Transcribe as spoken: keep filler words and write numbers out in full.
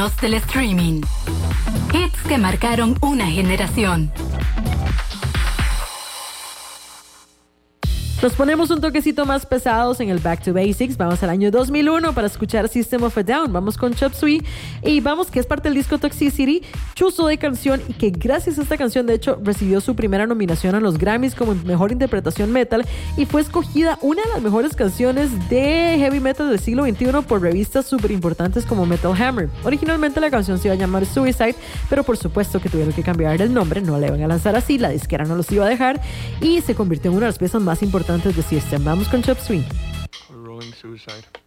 Íconos del streaming. Hits que marcaron una generación. Nos ponemos un toquecito más pesados en el Back to Basics. Vamos al año dos mil uno para escuchar System of a Down. Vamos con Chop Suey y vamos, que es parte del disco Toxicity, chuzo de canción, y que gracias a esta canción de hecho recibió su primera nominación a los Grammys como mejor interpretación metal y fue escogida una de las mejores canciones de heavy metal del siglo veintiuno por revistas súper importantes como Metal Hammer. Originalmente la canción se iba a llamar Suicide, pero por supuesto que tuvieron que cambiar el nombre, no la iban a lanzar así, la disquera no los iba a dejar y se convirtió en una de las piezas más importantes de System. Vamos con Chop Suey. Rolling Suicide.